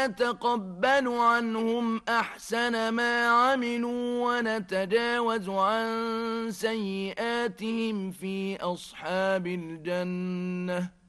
نتقبل عنهم أحسن ما عملوا ونتجاوز عن سيئاتهم في أصحاب الجنة